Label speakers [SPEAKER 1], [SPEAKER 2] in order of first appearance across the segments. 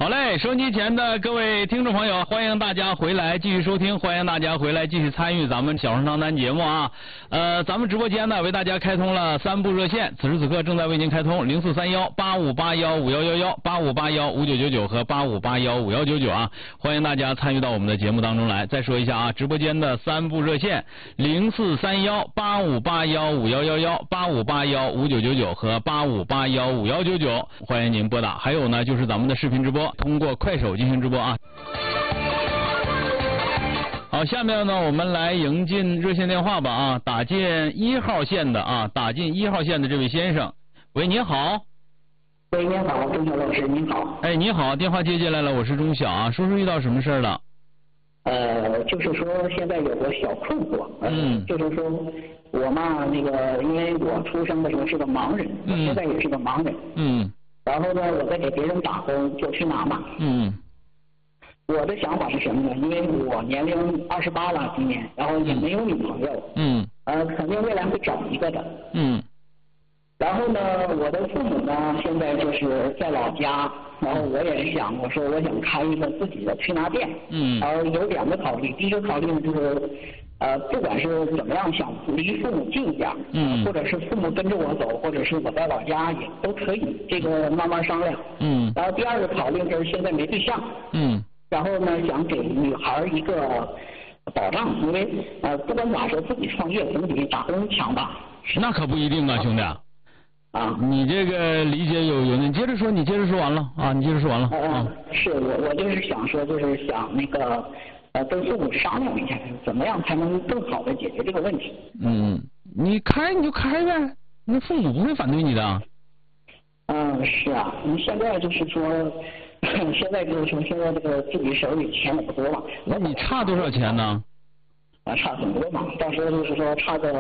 [SPEAKER 1] 好嘞，收音机前的各位听众朋友，欢迎大家回来继续收听，欢迎大家回来继续参与咱们小声长谈节目啊。咱们直播间呢为大家开通了3部热线，此时此刻正在为您开通04318581511185815999和85815199啊，欢迎大家参与到我们的节目当中来。再说一下啊，直播间的3部热线04318581511185815999和85815199，欢迎您拨打。还有呢，就是咱们的视频直播。通过快手进行直播啊。好，下面呢我们来迎进热线电话吧啊，打进1号线的啊，打进1号线的这位先生，喂，您好。
[SPEAKER 2] 喂，您好，钟晓老师，您好。
[SPEAKER 1] 哎，你好，电话接进来了，我是钟晓啊，说遇到什么事儿了？
[SPEAKER 2] 就是说现在有个小困惑，就是说我嘛那个，因为我出生的时候是个盲人，我现在也是个盲人，然后呢，我在给别人打工，就去拿嘛。我的想法是什么呢？因为我年龄28了，今年，然后也没有女朋友。肯定未来会找一个的。然后呢，我的父母呢，现在就是在老家，然后我也想，我说我想开一个自己的推拿店。然后有2个考虑，第一个考虑呢就是。不管是怎么样，想离父母近一点，或者是父母跟着我走，或者是我在老家也都可以，这个慢慢商量。然后第2个考虑就是现在没对象。然后呢，想给女孩一个保障，因为不管咋说，自己创业总比打工强吧。
[SPEAKER 1] 那可不一定啊，兄弟。你这个理解有你接着说，你接着说完了啊，你接着说完了。
[SPEAKER 2] 是我就是想说，就是想那个。跟父母商量一下，怎么样才能更好的解决这个问题？
[SPEAKER 1] 你开你就开呗，那父母不会反对你的。
[SPEAKER 2] 是啊，你现在就是说，现在就是说，现在这个自己手里钱也不多嘛。
[SPEAKER 1] 那你差多少钱呢？
[SPEAKER 2] 差很多嘛，到时候就是说差个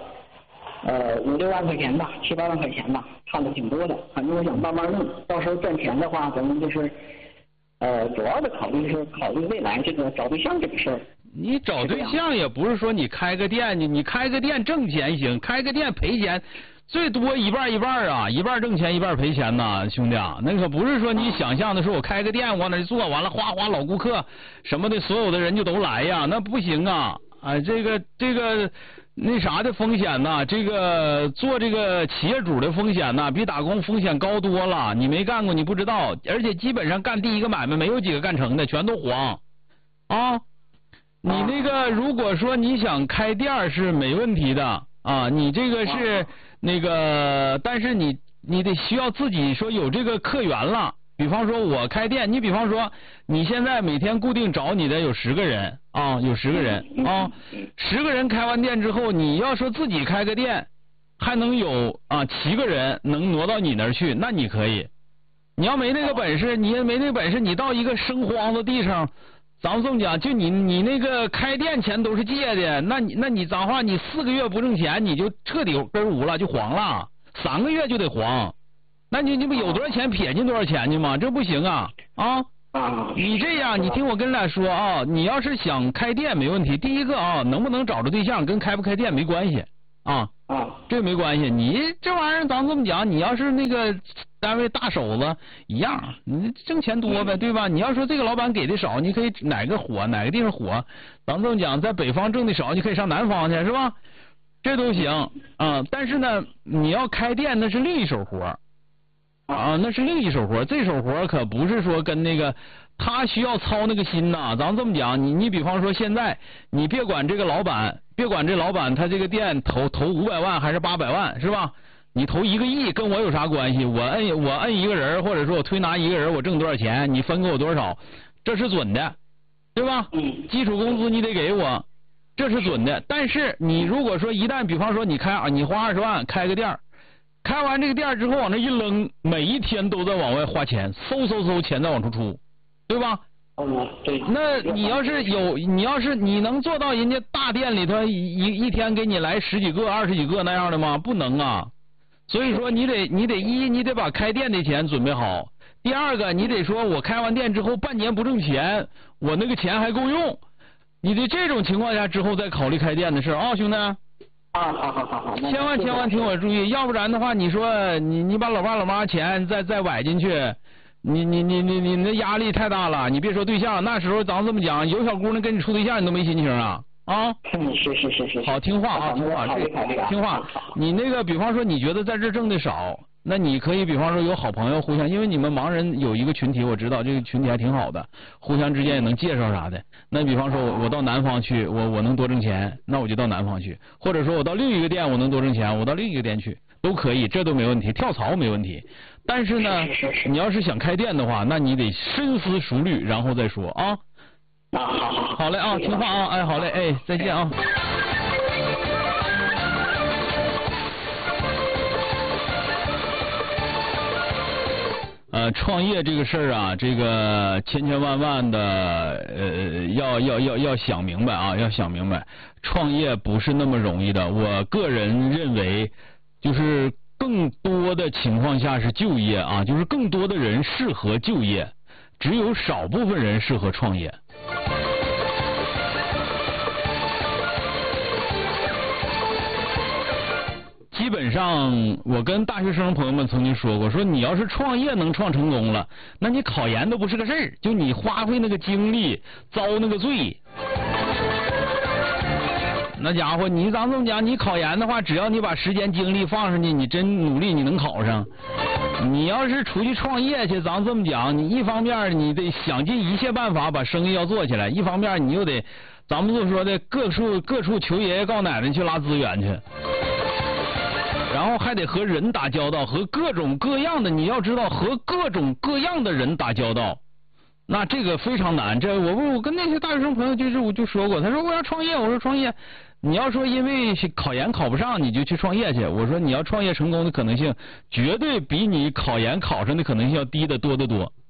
[SPEAKER 2] 5、6万块钱吧，7、8万块钱吧，差的挺多的。反正我想慢慢弄，到时候挣钱的话，咱们就是。主要的考虑是考虑未来这个找对象这个事儿。
[SPEAKER 1] 你找对象也不是说你开个店，你开个店挣钱行，开个店赔钱，最多一半啊，一半挣钱一半赔钱呐，兄弟啊，那可不是说你想象的说我开个店往那做完了哗哗老顾客什么的，所有的人就都来呀，那不行啊，这个那啥的风险呐，这个做这个企业主的风险呐，比打工风险高多了。你没干过，你不知道。而且基本上干第一个买卖，没有几个干成的，全都黄。你那个如果说你想开店是没问题的啊，你这个是那个，但是你得需要自己说有这个客源了。比方说我开店，你比方说你现在每天固定找你的有10个人啊，有10个人啊，10个人开完店之后，你要说自己开个店，还能有7个人能挪到你那儿去，那你可以。你要没那个本事，你也没那个本事，你到一个生荒的地上，咱们这么讲，就你那个开店钱都是借的，那你脏话，你4个月不挣钱，你就彻底根无了，就黄了，3个月就得黄。那你不有多少钱撇进多少钱去吗？这不行啊！你这样，你听我跟俩说啊，你要是想开店没问题。第一个啊，能不能找着对象跟开不开店没关系这没关系。你这玩意儿咱这么讲，你要是那个单位大手子一样，你挣钱多呗，对吧？你要说这个老板给的少，你可以哪个地方火，咱这么讲，在北方挣的少，你可以上南方去，是吧？这都行但是呢，你要开店那是另一手活。那是另一手活，这手活可不是说跟那个他需要操那个心呐。咱们这么讲，你比方说现在你别管这个老板，别管这老板他这个店投500万还是800万，是吧？你投1个亿跟我有啥关系？我摁一个人，或者说我推拿一个人，我挣多少钱，你分给我多少，这是准的，对吧？基础工资你得给我，这是准的。但是你如果说一旦比方说你花20万开个店。开完这个店之后往那一扔，每一天都在往外花钱，嗖钱在往出出，对吧？
[SPEAKER 2] 对。
[SPEAKER 1] 那你要是你能做到人家大店里头一天给你来10几个、20几个那样的吗？不能啊。所以说你得把开店的钱准备好。第二个，你得说我开完店之后半年不挣钱，我那个钱还够用。你得这种情况下之后再考虑开店的事啊，兄弟。
[SPEAKER 2] 好，
[SPEAKER 1] 千万听我注意，要不然的话，你说你把老爸老妈钱再崴进去， 你那压力太大了，你别说对象，那时候咱这么讲，有小姑娘跟你处对象，你都没心情啊。啊，
[SPEAKER 2] 是。
[SPEAKER 1] 好，听话啊，听话。你那个，比方说，你觉得在这挣的少，那你可以比方说有好朋友互相，因为你们盲人有一个群体，我知道这个群体还挺好的，互相之间也能介绍啥的。那比方说我到南方去，我能多挣钱，那我就到南方去，或者说我到另一个店我能多挣钱，我到另一个店去都可以，这都没问题，跳槽没问题。但是呢，你要是想开店的话，那你得深思熟虑，然后再说啊。好嘞啊，听话啊，哎，好嘞，哎，再见啊。创业这个事儿啊，这个千千万万的要想明白啊，要想明白，创业不是那么容易的。我个人认为，就是更多的情况下是就业啊，就是更多的人适合就业，只有少部分人适合创业。基本上，我跟大学生朋友们曾经说过，说你要是创业能创成功了，那你考研都不是个事儿，就你花费那个精力，遭那个罪。那家伙，咱这么讲，你考研的话，只要你把时间精力放上去，你真努力，你能考上。你要是出去创业去，咱这么讲，你一方面你得想尽一切办法把生意要做起来，一方面你又得，咱们就说的各处求爷爷告奶奶去拉资源去。然后还得和人打交道，和各种各样的，你要知道和各种各样的人打交道，那这个非常难。这我跟那些大学生朋友我就说过，他说我要创业，我说创业，你要说因为考研考不上你就去创业去，我说你要创业成功的可能性绝对比你考研考上的可能性要低得多得多。